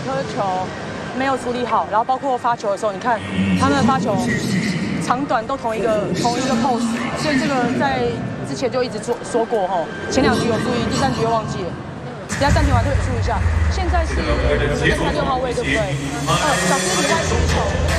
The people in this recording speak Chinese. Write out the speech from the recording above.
颗球没有处理好，然后包括发球的时候，你看他们的发球长短都同一个 pose， 所以这个在之前就一直说过吼，前2局有注意，第3局又忘记了。等下暂停完特别注意一下，现在是6号位对不对？小猪比在输球。